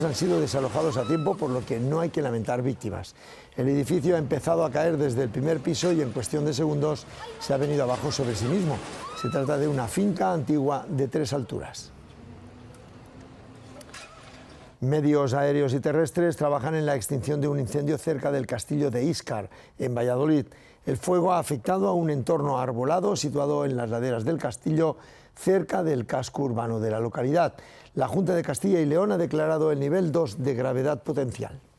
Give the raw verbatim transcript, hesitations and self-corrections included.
Han sido desalojados a tiempo, por lo que no hay que lamentar víctimas. El edificio ha empezado a caer desde el primer piso y en cuestión de segundos se ha venido abajo sobre sí mismo. Se trata de una finca antigua de tres alturas. Medios aéreos y terrestres trabajan en la extinción de un incendio cerca del castillo de Íscar, en Valladolid. El fuego ha afectado a un entorno arbolado situado en las laderas del castillo, cerca del casco urbano de la localidad. La Junta de Castilla y León ha declarado el nivel dos de gravedad potencial.